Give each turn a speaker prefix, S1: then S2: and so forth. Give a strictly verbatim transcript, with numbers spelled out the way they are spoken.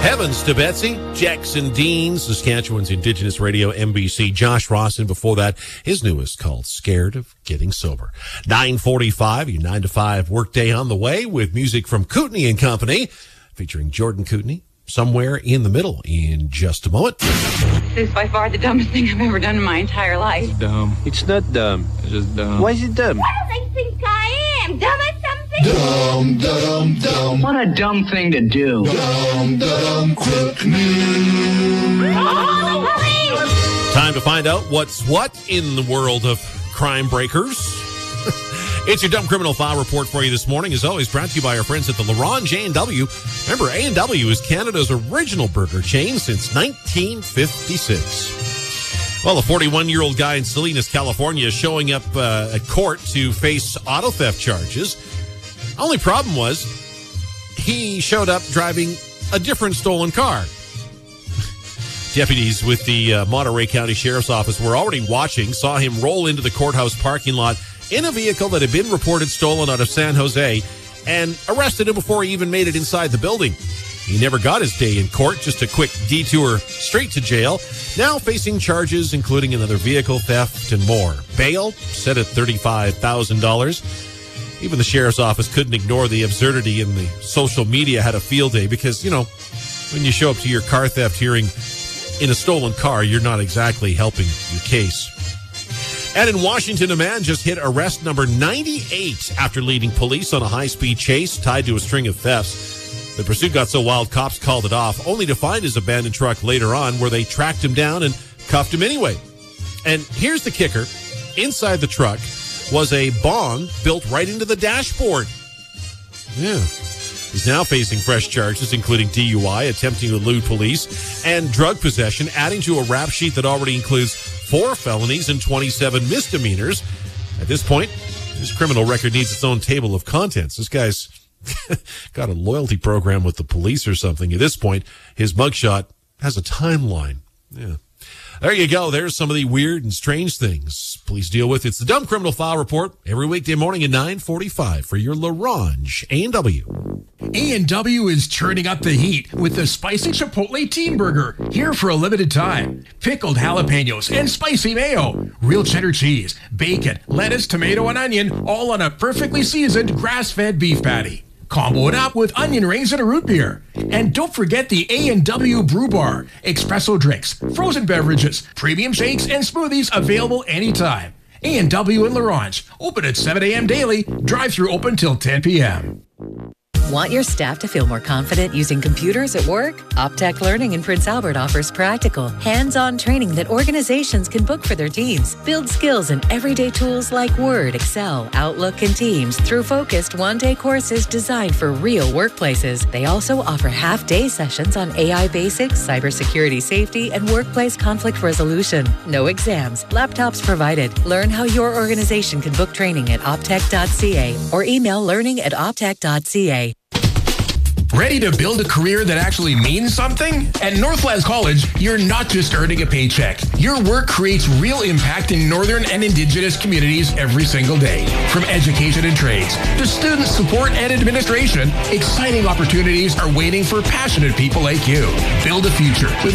S1: Heavens to Betsy, Jackson Dean, Saskatchewan's Indigenous Radio, N B C. Josh Rawson, before that, his newest called Scared of Getting Sober. nine forty-five, your nine to five workday on the way with music from Kootenai and Company, featuring Jordan Kootenai, Somewhere in the Middle, in just a moment.
S2: This is by far the dumbest thing I've ever done in my entire life.
S3: It's dumb. It's not dumb. It's just dumb. Why is it dumb?
S2: What do they think I am? Dumb as something?
S4: Dumb, dumb, dumb.
S5: What a dumb thing to do.
S4: Dumb, dumb, quick news.
S2: Oh,
S1: Time to find out what's what in the world of crime breakers. It's your Dumb Criminal File report for you this morning. As always, brought to you by our friends at the Laurent J and W. Remember, A and W is Canada's original burger chain since nineteen fifty-six. Well, a forty-one-year-old guy in Salinas, California, is showing up uh, at court to face auto theft charges. Only problem was he showed up driving a different stolen car. Deputies with the uh, Monterey County Sheriff's Office were already watching, saw him roll into the courthouse parking lot in a vehicle that had been reported stolen out of San Jose, and arrested him before he even made it inside the building. He never got his day in court, just a quick detour straight to jail, now facing charges including another vehicle theft and more. Bail set at thirty-five thousand dollars. Even the sheriff's office couldn't ignore the absurdity, and the social media had a field day because, you know, when you show up to your car theft hearing in a stolen car, you're not exactly helping your case. And in Washington, a man just hit arrest number ninety-eight after leading police on a high-speed chase tied to a string of thefts. The pursuit got so wild, cops called it off, only to find his abandoned truck later on, where they tracked him down and cuffed him anyway. And here's the kicker. Inside the truck was a bong built right into the dashboard. Yeah. He's now facing fresh charges, including D U I, attempting to elude police, and drug possession, adding to a rap sheet that already includes four felonies and twenty-seven misdemeanors. At this point, his criminal record needs its own table of contents. This guy's got a loyalty program with the police or something. At this point, his mugshot has a timeline. Yeah. There you go. There's some of the weird and strange things police deal with. It's the Dumb Criminal File Report every weekday morning at nine forty-five for your Laurent A and W.
S6: A and W is turning up the heat with the Spicy Chipotle Teen Burger, here for a limited time. Pickled jalapenos and spicy mayo, real cheddar cheese, bacon, lettuce, tomato, and onion, all on a perfectly seasoned grass-fed beef patty. Combo it up with onion rings and a root beer. And don't forget the A and W Brew Bar, espresso drinks, frozen beverages, premium shakes, and smoothies available anytime. A and W in Laurent, open at seven a.m. daily, drive-through open till ten p.m.
S7: Want your staff to feel more confident using computers at work? Optech Learning in Prince Albert offers practical, hands-on training that organizations can book for their teams. Build skills in everyday tools like Word, Excel, Outlook, and Teams through focused one-day courses designed for real workplaces. They also offer half-day sessions on A I basics, cybersecurity safety, and workplace conflict resolution. No exams, laptops provided. Learn how your organization can book training at optech dot c a or email learning at optech dot c a.
S6: Ready to build a career that actually means something? At Northlands College, you're not just earning a paycheck. Your work creates real impact in Northern and Indigenous communities every single day. From education and trades to student support and administration, exciting opportunities are waiting for passionate people like you. Build a future with